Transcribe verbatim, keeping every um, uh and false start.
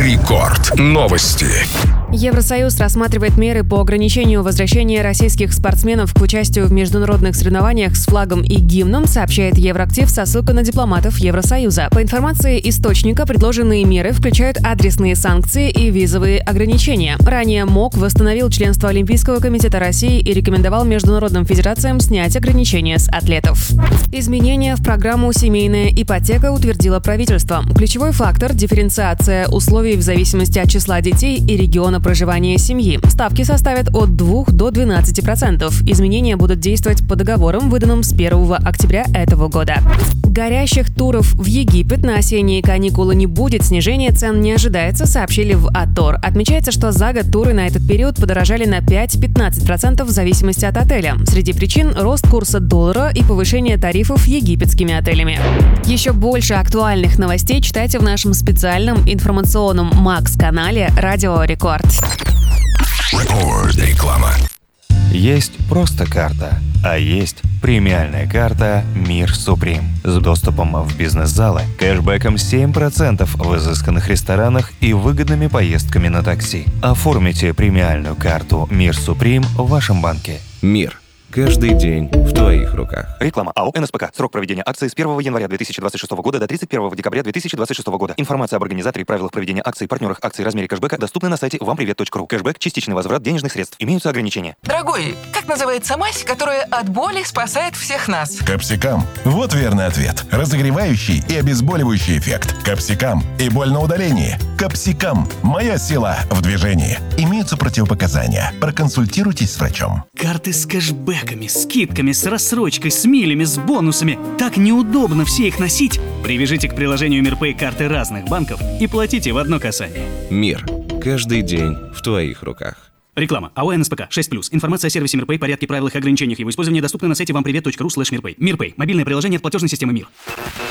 Рекорд. Новости. Евросоюз рассматривает меры по ограничению возвращения российских спортсменов к участию в международных соревнованиях с флагом и гимном, сообщает Евроактив со ссылкой на дипломатов Евросоюза. По информации источника, предложенные меры включают адресные санкции и визовые ограничения. Ранее МОК восстановил членство Олимпийского комитета России и рекомендовал международным федерациям снять ограничения с атлетов. Изменения в программу «Семейная ипотека» утвердило правительство. Ключевой фактор – дифференциация условий в зависимости от числа детей и региона проживания семьи. Ставки составят от двух до двенадцати процентов. Изменения будут действовать по договорам, выданным с первого октября этого года. Горящих туров в Египет на осенние каникулы не будет, снижение цен не ожидается, сообщили в Атор. Отмечается, что за год туры на этот период подорожали на пять-пятнадцать процентов в зависимости от отеля. Среди причин – рост курса доллара и повышение тарифов египетскими отелями. Еще больше актуальных новостей читайте в нашем специальном информационном Макс-канале «Радио Рекорд». Рекорд. Реклама. Есть просто карта, а есть премиальная карта «Мир Суприм» с доступом в бизнес-залы, кэшбэком семь процентов в изысканных ресторанах и выгодными поездками на такси. Оформите премиальную карту «Мир Суприм» в вашем банке. Мир. Каждый день в твоих руках. Реклама АО «эн эс пэ ка». Срок проведения акции с первого января две тысячи двадцать шестого года до тридцать первого декабря две тысячи двадцать шестого года. Информация об организаторе, правилах проведения акций, партнерах акций, размере кэшбэка доступна на сайте вам привет точка ру. Кэшбэк – частичный возврат денежных средств. Имеются ограничения. Дорогой, как называется мазь, которая от боли спасает всех нас? Капсикам. Вот верный ответ. Разогревающий и обезболивающий эффект. Капсикам и боль на удалении. Капсикам. Моя сила в движении. Имеются противопоказания. Проконсультируйтесь с врачом. Карты с кэшбэками, скидками, с рассрочкой, с милями, с бонусами. Так неудобно все их носить. Привяжите к приложению МирПэй карты разных банков и платите в одно касание. Мир. Каждый день в твоих руках. Реклама. АО «эн эс пэ ка» шесть плюс. Информация о сервисе МирПэй, порядке, правилах и ограничениях его использования доступна на сайте вам привет точка ру слэш мирпэй. МирПэй. Мобильное приложение от платежной системы МИР.